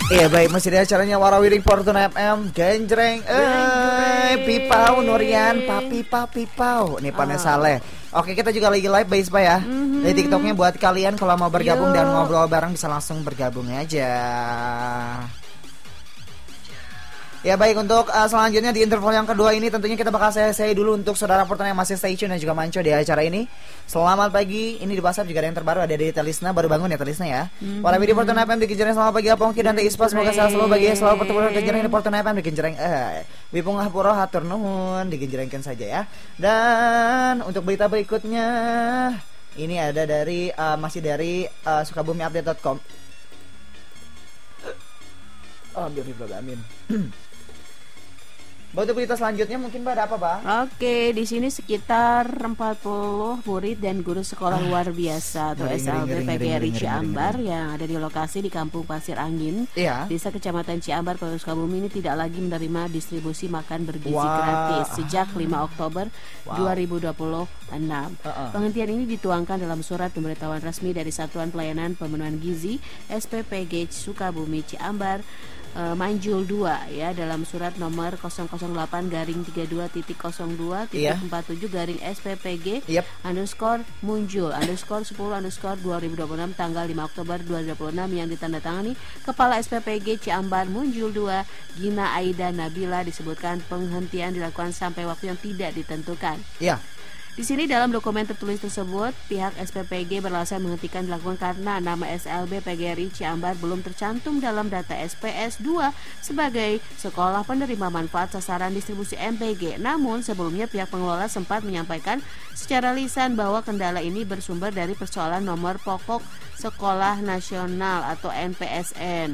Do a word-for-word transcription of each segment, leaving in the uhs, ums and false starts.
Iya baik, masih ada acaranya Warawiring Fortuna F M. Genjreng, eh, Pipau, Nurian, Papi, Papi, Pau. Nih Pane Saleh. Oke, kita juga lagi live Baispa ya. Mm-hmm. Di TikToknya buat kalian kalau mau bergabung Yo. dan ngobrol bareng bisa langsung bergabung aja. Ya baik, untuk uh, selanjutnya di interval yang kedua ini tentunya kita bakal saya-saya dulu untuk saudara Fortuna yang masih stay tune dan juga manco di acara ini. Selamat pagi, ini di WhatsApp juga ada yang terbaru, ada dari Telisna, baru bangun ya Telisna ya. Mm-hmm. Warawiring Fortuna F M di Genjreng, selamat pagi Apongki dan Teh Ispa, semoga sehat selalu bagi selalu pertemuan Genjreng di Fortuna F M di Genjreng. Eh, Wipung Ngapura hatur nuhun, digenjrengkan saja ya. Dan untuk berita berikutnya ini ada dari uh, masih dari uh, sukabumi update dot com. Alhamdulillah, amin. Buat berita selanjutnya mungkin Mbak ada apa Pak? Oke, di sini sekitar empat puluh murid dan guru sekolah luar biasa atau S L B P G R I Ciambar yang ada di lokasi di Kampung Pasir Angin, iya. Desa Kecamatan Ciambar, Kabupaten Sukabumi ini tidak lagi menerima distribusi makan bergizi wow. gratis sejak lima Oktober wow. dua ribu dua puluh enam. Uh-uh. Penghentian ini dituangkan dalam surat pemberitahuan resmi dari Satuan Pelayanan Pemenuhan Gizi S P P G Sukabumi Ciambar Uh, Manjul dua ya, dalam surat nomor nol nol delapan garing tiga puluh dua titik nol dua titik empat tujuh garing S P P G yep. underscore Munjul underscore sepuluh underscore dua ribu dua puluh enam tanggal lima Oktober dua ribu dua puluh enam yang ditandatangani Kepala S P P G Ciambar Munjul dua Gina Aida Nabila. Disebutkan penghentian dilakukan sampai waktu yang tidak ditentukan. Iya. Di sini dalam dokumen tertulis tersebut, pihak S P P G beralasan menghentikan dilakukan karena nama S L B P G R I Ciambar belum tercantum dalam data S P S dua sebagai sekolah penerima manfaat sasaran distribusi M P G. Namun sebelumnya pihak pengelola sempat menyampaikan secara lisan bahwa kendala ini bersumber dari persoalan nomor pokok Sekolah Nasional atau N P S N.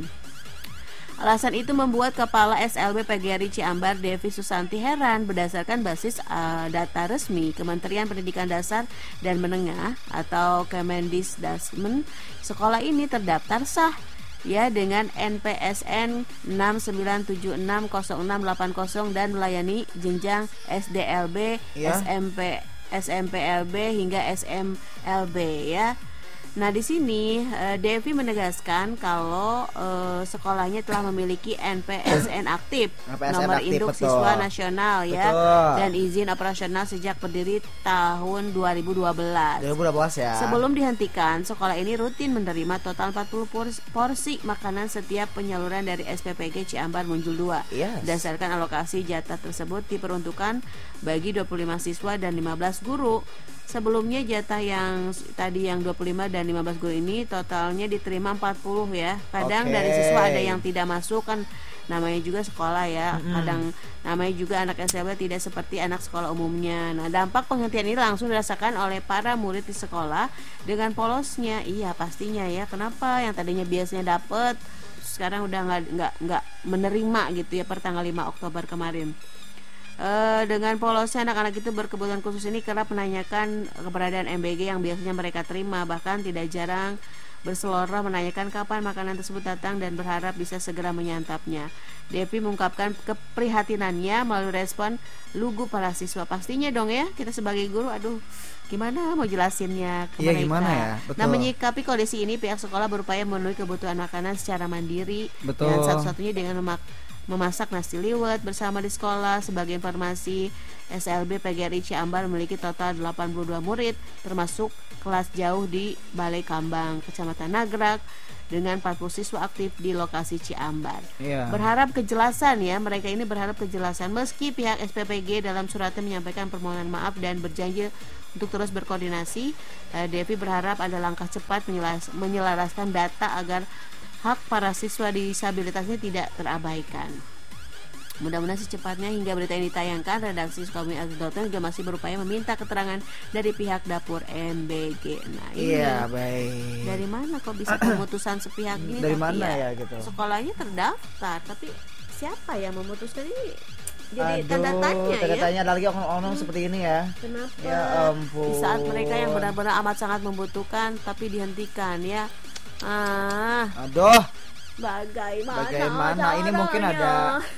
Alasan itu membuat Kepala S L B P G R I Ciambar Devi Susanti heran. Berdasarkan basis uh, data resmi Kementerian Pendidikan Dasar dan Menengah atau Kemendisdasmen, sekolah ini terdaftar sah ya dengan N P S N enam sembilan tujuh enam nol enam delapan nol dan melayani jenjang S D L B, yeah. S M P, S M P L B hingga S M L B ya. Nah di sini uh, Devi menegaskan kalau uh, sekolahnya telah memiliki N P S N aktif, N P S N nomor aktif, induk betul. Siswa nasional ya, betul. Dan izin operasional sejak berdiri tahun dua ribu dua belas. dua ribu dua belas ya. Sebelum dihentikan, sekolah ini rutin menerima total empat puluh porsi makanan setiap penyaluran dari S P P G Ciambar Munjul dua. Yes. Berdasarkan alokasi jatah tersebut diperuntukkan bagi dua puluh lima siswa dan lima belas guru. Sebelumnya jatah yang tadi yang dua puluh lima dan lima belas guru ini totalnya diterima empat puluh ya. Kadang okay. dari siswa ada yang tidak masuk, kan namanya juga sekolah ya. Mm-hmm. Kadang namanya juga anak S L B tidak seperti anak sekolah umumnya. Nah, dampak penghentian ini langsung dirasakan oleh para murid di sekolah dengan polosnya. Iya, pastinya ya. Kenapa yang tadinya biasanya dapat sekarang udah nggak nggak nggak menerima gitu ya per tanggal lima Oktober kemarin. Uh, dengan polosnya anak-anak itu berkebutuhan khusus ini kerap menanyakan keberadaan M B G yang biasanya mereka terima, bahkan tidak jarang berseloroh menanyakan kapan makanan tersebut datang dan berharap bisa segera menyantapnya. Devi mengungkapkan keprihatinannya melalui respon lugu para siswa. Pastinya dong ya, kita sebagai guru, aduh gimana mau jelasinnya ke ya, mereka. Gimana ya? Betul. Nah, menyikapi kondisi ini pihak sekolah berupaya memenuhi kebutuhan makanan secara mandiri. Betul. Dan satu-satunya dengan memak memasak nasi liwet bersama di sekolah. Sebagai informasi, S L B P G R I Ciambar memiliki total delapan puluh dua murid, termasuk kelas jauh di Balai Kambang, Kecamatan Nagrak, dengan empat puluh siswa aktif di lokasi Ciambar. Yeah. Berharap kejelasan ya, mereka ini berharap kejelasan. Meski pihak S P P G dalam suratnya menyampaikan permohonan maaf dan berjanji untuk terus berkoordinasi, eh, Devi berharap ada langkah cepat menyelas- menyelaraskan data agar hak para siswa disabilitasnya tidak terabaikan. Mudah-mudahan secepatnya hingga berita ini ditayangkan, redaksi Sukabumi Update dot com juga masih berupaya meminta keterangan dari pihak dapur M B G. Nah, ini iya, baik. Dari mana kok bisa pemutusan sepihak ini? Dari mana ya, ya gitu? Sekolahnya terdaftar, tapi siapa yang memutuskan ini? Jadi Aduh, tanda tanya tanda ya. Tanya ada lagi orang-orang hmm. seperti ini ya. Kenapa? Ya ampun. Di saat mereka yang benar-benar amat sangat membutuhkan tapi dihentikan ya. Ah. Aduh. Bagaimana? Bagaimana? Ini mungkin ada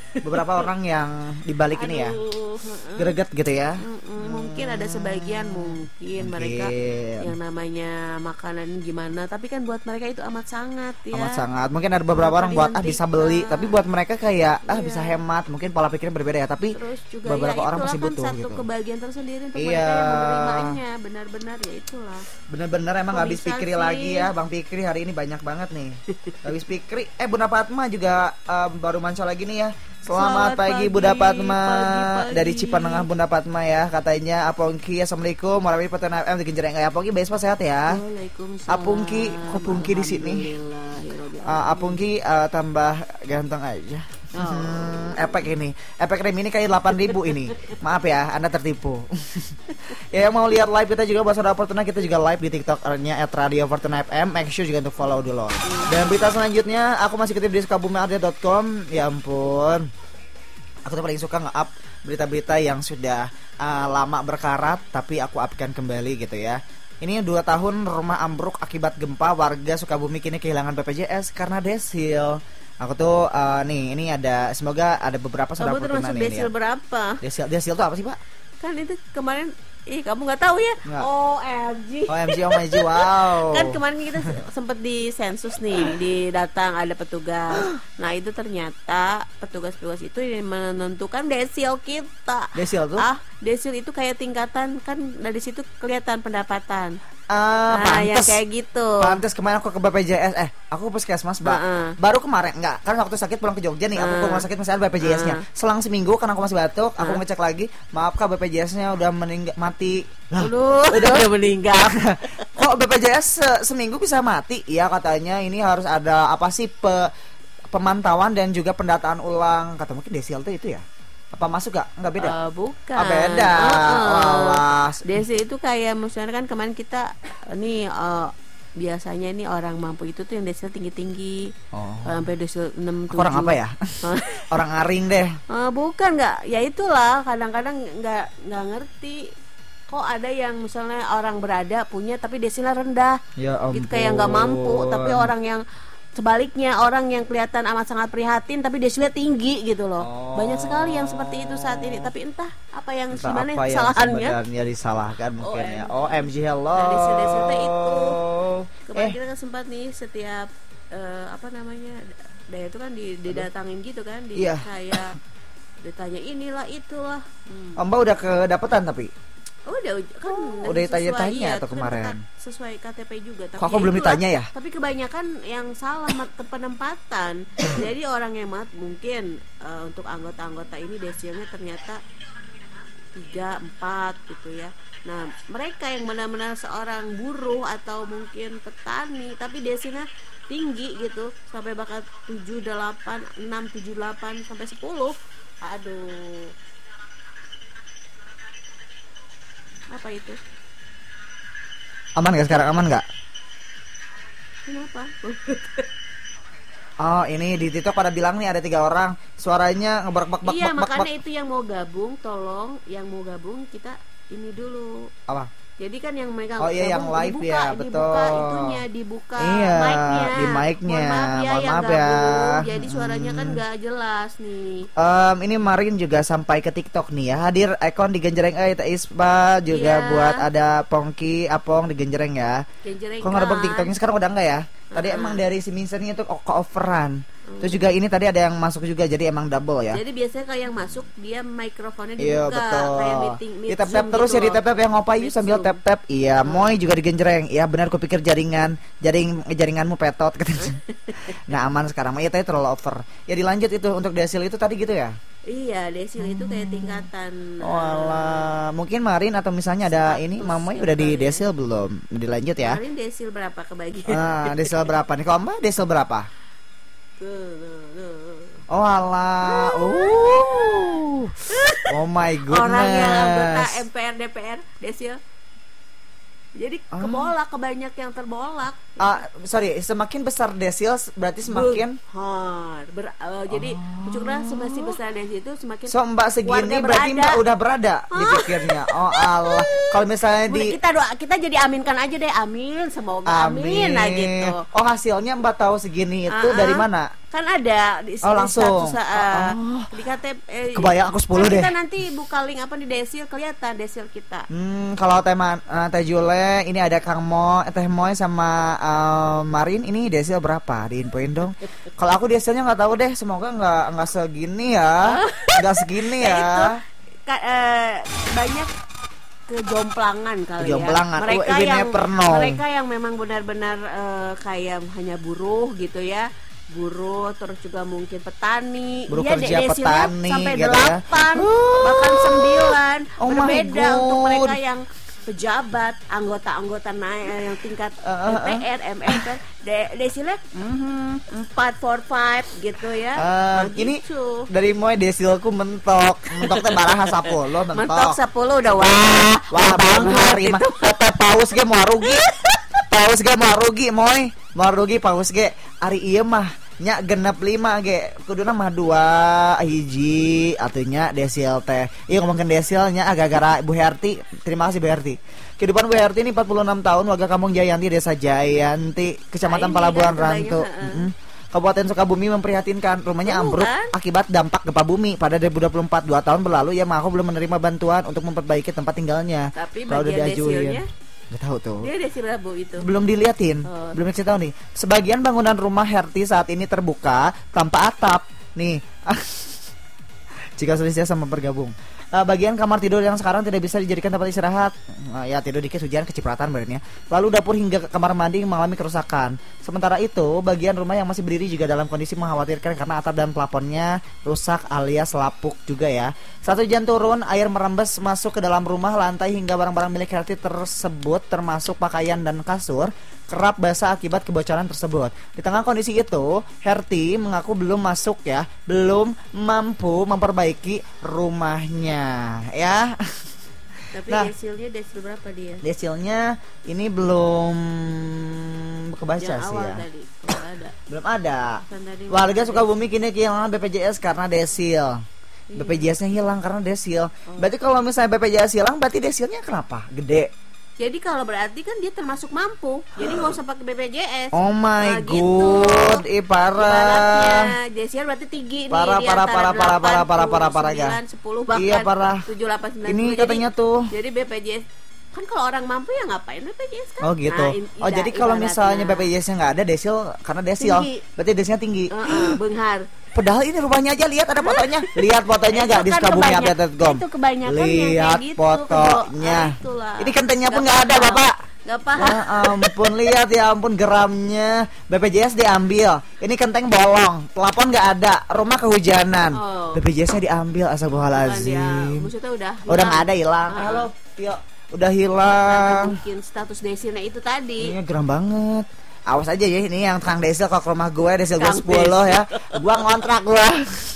beberapa orang yang dibalik ini ya greget gitu ya. Mm-mm, mungkin ada sebagian mungkin, mungkin mereka yang namanya makanan gimana, tapi kan buat mereka itu amat sangat ya. Amat sangat. Mungkin ada beberapa orang buat ah bisa beli, tapi buat mereka kayak ah iya. bisa hemat. Mungkin pola pikirnya berbeda ya, tapi juga, beberapa ya, orang masih butuh kan satu gitu. Kebahagiaan tersendiri untuk iya. mereka yang menerimanya. Benar-benar ya itulah. Benar-benar emang nggak habis pikir lagi ya, Bang Fikri hari ini banyak banget nih. Habis pikir. Eh Bunda Fatma juga um, baru manco lagi nih ya. Selamat, Selamat pagi, pagi Bunda Fatma pagi, pagi. Dari Cipanengah Bunda Fatma ya. Katanya Apongki, Assalamualaikum warahmatullahi wabarakatuh. F M di Genjreng ya. Apongki Bespa sehat ya. Waalaikumsalam. Apongki kok Pungki di sini. Uh, Apongki uh, tambah ganteng aja. Oh. Hmm, efek ini, efek rem ini kayak delapan ribu ini. Maaf ya, Anda tertipu. Ya yang mau lihat live kita juga bahasa Fortuna, kita juga live di TikTok-nya at Radio Fortuna F M. Make sure juga untuk follow dulu. Dan berita selanjutnya, aku masih ketip di sukabumi update dot com. Ya ampun, aku tuh paling suka nge-up berita-berita yang sudah uh, lama berkarat, tapi aku upkan kembali gitu ya. Ini dua tahun rumah ambruk akibat gempa, warga Sukabumi kini kehilangan B P J S karena desil. Aku tuh uh, nih ini ada, semoga ada beberapa saudara Fortuna nih. Desil berapa? Desil desil tuh apa sih Pak? Kan itu kemarin, ih kamu nggak tahu ya? O M G. O M G, O M G, wow. Kan kemarin kita sempat di sensus nih, di datang ada petugas. Nah itu ternyata petugas-petugas itu yang menentukan desil kita. Desil tuh? Ah, desil itu kayak tingkatan, kan dari situ kelihatan pendapatan. Uh, nah, yang kayak gitu. Pantes kemarin aku ke B P J S, eh, aku ke puskesmas, Mbak. Uh-uh. Baru kemarin, enggak, kan waktu sakit pulang ke Jogja nih, uh. aku ke rumah sakit masih ada B P J S-nya. Uh. Selang seminggu kan aku masih batuk, aku uh. ngecek lagi, maaf Kak, B P J S-nya udah meninggal, mati. Aduh, udah udah meninggal. Kok B P J S se- seminggu bisa mati? Iya katanya ini harus ada apa sih pe- pemantauan dan juga pendataan ulang. Kata mungkin desil tuh itu ya. Apa masuk gak? Enggak beda? Uh, bukan. Oh, beda. Uh-uh. Oh, desil itu kayak misalnya kan kemarin kita nih uh, biasanya nih orang mampu itu tuh yang desil tinggi-tinggi. Oh. Sampai desil enam tujuh. Orang apa ya? Orang aring deh. Uh, bukan enggak. Ya itulah kadang-kadang enggak enggak ngerti. Kok ada yang misalnya orang berada punya tapi desilnya rendah. Ya ampun. Itu kayak enggak mampu, tapi orang yang sebaliknya, orang yang kelihatan amat sangat prihatin tapi desilnya tinggi gitu loh. Oh. Banyak sekali yang seperti itu saat ini. Tapi entah apa yang entah sebenarnya apa kesalahannya. Yang sebenarnya disalahkan mungkin oh, ya. O M G hello. Nah, desil-desilnya itu. Kemarin eh. kita kan sempat nih setiap uh, apa namanya? Daya itu kan didatangin gitu kan, di iya. Kayak ditanya inilah itulah. Hmm. Mbak udah kedapetan tapi Oh, udah kan oh, udah ditanya-tanya atau kemarin sesuai K T P juga. Tapi kok aku belum ditanya ya? Tapi kebanyakan yang salah penempatan. Jadi orang yang mat mungkin uh, untuk anggota-anggota ini desilnya ternyata tiga, empat gitu ya. Nah mereka yang benar-benar seorang buruh atau mungkin petani tapi desilnya tinggi gitu sampai bakal tujuh, delapan, enam, tujuh, delapan sampai sepuluh. Aduh, apa itu? Aman gak sekarang? Aman gak? Kenapa? Oh ini di TikTok pada bilang nih ada tiga orang suaranya ngebak-bak-bak. Iya bak, makanya bak. Itu yang mau gabung tolong yang mau gabung kita ini dulu. Apa? Jadi kan yang mereka oh iya yang live dibuka, ya betul. Dibuka itunya, dibuka iya, mic-nya. Di mic-nya. Mohon maaf ya Mohon yang maaf gabung. ya. Jadi suaranya hmm. kan nggak jelas nih. Um, ini Marin juga sampai ke TikTok nih ya. Hadir Ekon di Genjreng eh Ispa juga iya. Buat ada Pongki, Apong di Genjreng ya. Genjreng. Kok ngerebek TikToknya sekarang udah enggak ya? Tadi uh-huh. emang dari si Minsennya itu ke-overan. Hmm. Terus juga ini tadi ada yang masuk juga jadi emang double ya. Jadi biasanya kalau yang masuk dia mikrofonnya dibuka iya, betul. Kayak meeting meet di tap tap terus gitu ya di tap tap yang ngopayu sambil tap tap. Iya, hmm. Moy juga di Genjreng. Iya benar kupikir jaringan jaring jaringanmu petot katanya. Nah aman sekarang. Iya tadi terlalu over. Ya dilanjut itu untuk desil itu tadi gitu ya. Iya, desil itu kayak tingkatan. Oh alah, mungkin Marin atau misalnya ada ini Mamoy udah di desil belum? Dilanjut ya. Marin desil berapa kebagian? Ah, desil berapa nih? Kalau Mbak desil berapa? Oh alah. Uh. Oh my goodness. Orang yang anggota M P R D P R desil. Jadi ah. kebolak, kebanyak yang terbolak. Ah, sorry, semakin besar desil berarti semakin hard. Ber, uh, jadi pucuknya oh. semakin besar desil itu semakin. So Mbak segini berarti Mbak udah berada di pikirnya. Oh Allah. Kalau misalnya di kita doa, kita jadi aminkan aja deh, amin, semoga amin, amin nah gitu. Oh hasilnya Mbak tahu segini itu uh-huh. dari mana? Kan ada di oh, langsung. status uh, oh. di K T P. Eh, kebayang aku sepuluh deh. Kita nanti buka link apa di Desil kelihatan Desil kita. Hmm, kalau Teh uh, Teh Jule ini ada Kang Mo, Teh Moy sama uh, Marin ini Desil berapa? Diinfoin dong. Kalau aku Desilnya nggak tahu deh. Semoga nggak nggak segini ya. Nggak segini ya. Itu, ka, uh, banyak kejomplangan kali kejomplangan. ya. Mereka oh, yang no. mereka yang memang benar-benar uh, kayak hanya buruh gitu ya. Buruh, terus juga mungkin petani, buruh ya, kerja desilnya petani sampai gitu delapan, ya. bahkan sembilan. Oh berbeda untuk mereka yang pejabat, anggota-anggota naik yang tingkat uh, uh, M P R, M P R, de desilnya empat, four, five gitu ya. Uh, nah, ini gitu. Dari Moy desilku mentok, mentok teh baraha sepuluh mentok. Mentok sepuluh udah wah, wah banget mah. Teh paus ge mau rugi. Paus ge mau rugi Moy. Mau rugi paus ge ari ieu mah nya genep lima ge kuduna mah dua hiji atunya desil teh. Iya ngomongin desilnya agak gara Bu Herti. Terima kasih Bu Herti. Kehidupan Bu Herti ini empat puluh enam tahun, warga Kampung Jayanti, Desa Jayanti, Kecamatan Palabuhan Rantu. Mm-hmm. Kabupaten Sukabumi memprihatinkan, rumahnya ambruk kan? Akibat dampak gempa bumi pada dua ribu dua puluh empat. Dua tahun berlalu ya Mako belum menerima bantuan untuk memperbaiki tempat tinggalnya. Tapi bagian desilnya Gak tahu tuh. Dia desil rabu itu. Belum diliatin. Oh. Belum dikasih tahu nih. Sebagian bangunan rumah Herti saat ini terbuka tanpa atap. Nih. Jika Sulistia sama bergabung. Uh, bagian kamar tidur yang sekarang tidak bisa dijadikan tempat istirahat. Uh, ya tidur dikit hujan kecipratan badannya. Lalu dapur hingga kamar mandi mengalami kerusakan. Sementara itu, bagian rumah yang masih berdiri juga dalam kondisi mengkhawatirkan karena atap dan plafonnya rusak alias lapuk juga ya. Satu jam turun, air merembes masuk ke dalam rumah, lantai hingga barang-barang milik Herti tersebut termasuk pakaian dan kasur kerap basah akibat kebocoran tersebut. Di tengah kondisi itu, Herti mengaku belum masuk ya, belum mampu memperbaiki rumahnya ya. Tapi nah, desilnya desil berapa dia? Desilnya ini belum kebaca yang sih awal ya. Tadi, ada. Belum ada. Warga Sukabumi kini kehilangan B P J S karena desil. Iya. B P J S-nya hilang karena desil. Oh. Berarti kalau misalnya B P J S hilang, berarti desilnya kenapa? Gede. Jadi kalau berarti kan dia termasuk mampu. Jadi nggak usah pakai B P J S. Oh my nah, god, gitu. Ih parah. Desil berarti tinggi parah, nih. Parah, parah, parah, parah, parah, parah, parah, ya. sepuluh bahkan iya, parah. tujuh, delapan, sembilan. Ini katanya jadi, tuh. Jadi B P J S kan kalau orang mampu ya ngapain B P J S kan? Oh gitu. Nah, in, oh jadi kalau misalnya B P J S-nya nggak ada, desil karena desil, tinggi. Berarti desilnya tinggi. Uh, uh, benghar. Padahal ini rumahnya aja, lihat ada fotonya. Lihat fotonya enggak di Sukabumi update dot com. Itu kebanyakan lihat gitu, fotonya. Ah, ini kentengnya pun nggak ada, Bapak. Gak paham. Ya ampun, lihat ya ampun geramnya. B P J S diambil. Ini kenteng bolong, plafon nggak ada, rumah kehujanan. Oh. B P J S-nya diambil, astagfirullahalazim. Maksudnya udah udah nggak ada, hilang. Uh. Halo, Tio. Udah hilang. Mungkin status desilnya itu tadi. Ini geram banget. Awas aja ya, ini yang tukang desil kalau ke rumah gue, desil gue sepuluh ya. Gua ngontrak gua.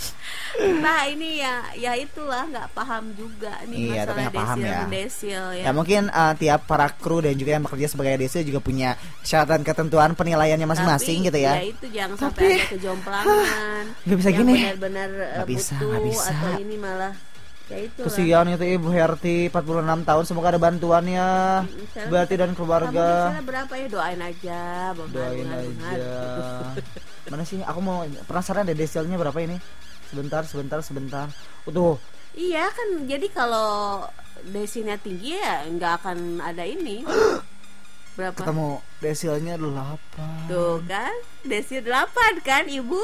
Nah ini ya, ya itulah nggak paham juga nih iya, masalah paham desil, ya. desil ya. Ya mungkin uh, tiap para kru dan juga yang bekerja sebagai desil juga punya syarat dan ketentuan penilaiannya masing-masing gitu ya. Ya itu jangan Tapi, sampai ada kejomplangan. Gak bisa yang gini. Benar-benar uh, bisa, butuh bisa. atau ini malah. Ya kesian itu Ibu Herti empat puluh enam tahun, semoga ada bantuannya Berarti dan keluarga. Kamu berapa ya, doain aja benghar, doain benghar, aja benghar. Mana sih, aku mau penasaran deh desilnya berapa ini. Sebentar, sebentar, sebentar. Utuh. Iya kan, jadi kalau desilnya tinggi ya nggak akan ada ini. Berapa? Ketemu desilnya delapan. Tuh kan, desil delapan kan Ibu.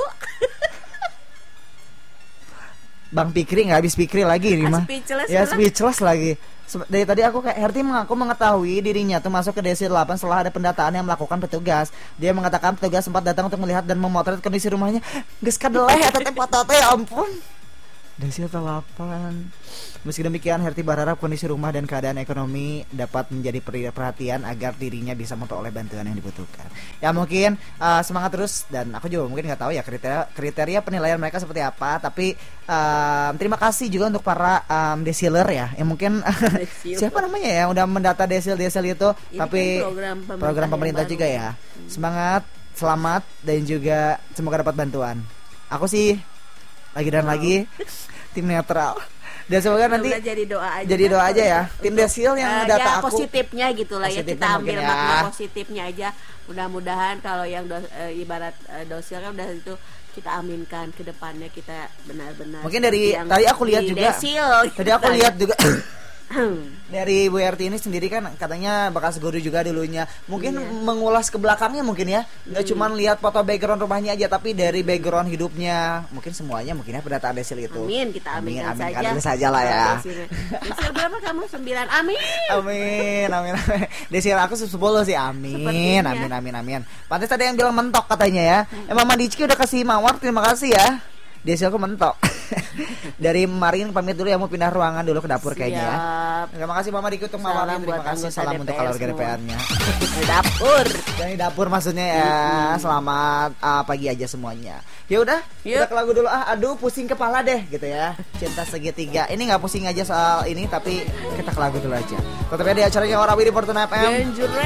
Bang Pikri nggak habis pikir lagi nih mah. Ya speechless lagi. Dari tadi aku kayak Herti mengaku mengetahui dirinya tuh masuk ke desil delapan setelah ada pendataan yang melakukan petugas. Dia mengatakan petugas sempat datang untuk melihat dan memotret kondisi rumahnya. Geus kadeleh eta teh foto teh, ya ampun. Desil delapan. Meski demikian, Herti berharap kondisi rumah dan keadaan ekonomi dapat menjadi perhatian agar dirinya bisa memperoleh bantuan yang dibutuhkan. Ya mungkin uh, semangat terus, dan aku juga mungkin nggak tahu ya kriteria kriteria penilaian mereka seperti apa. Tapi um, terima kasih juga untuk para um, desiler ya, yang mungkin siapa namanya ya yang udah mendata desil-desil itu. Ini tapi kan program pemerintah, program pemerintah juga ya. Semangat, selamat, dan juga semoga dapat bantuan. Aku sih lagi dan wow. lagi tim netral. Dan semoga nanti jadi doa aja. Jadi doa aja ya. Tim Desil yang uh, data ya, aku positifnya gitulah ya, kita ambil ya. makna positifnya aja. Mudah-mudahan kalau yang dos, uh, ibarat uh, dosil kan udah itu kita aminkan ke depannya, kita benar-benar. Mungkin dari tadi aku lihat juga. Desil, tadi aku lihat juga dari Bu Erti ini sendiri kan katanya bekas guru juga dulunya. Mungkin iya. mengulas ke belakangnya mungkin ya. Enggak hmm. cuma lihat foto background rumahnya aja, tapi dari background hidupnya, mungkin semuanya mungkin ya pendataan Desil itu. Amin, kita amin, amin saja. Amin saja lah ya. Desil berapa kamu? sembilan. Amin. Amin, amin, amin. Desil aku sepuluh sih. Amin, Sepertinya. amin, amin, amin. Pantes ada yang bilang mentok katanya ya. Hmm. Emang Mama Dicki udah kasih mawar, terima kasih ya. Desil aku mentok. Dari Marin pamit dulu ya, mau pindah ruangan dulu ke dapur. Siap. Kayaknya ya. Terima kasih Mama Diki untuk mawarnya. Terima kasih, salam untuk keluarga D P R-nya. Di dapur. Dari dapur maksudnya ya. Hmm. Selamat uh, pagi aja semuanya. Ya udah, kita ke lagu dulu. Ah, aduh pusing kepala deh gitu ya. Cinta Segitiga. Ini nggak pusing aja soal ini, tapi kita ke lagu dulu aja. Tetap di acaranya Warawiri Fortuna F M.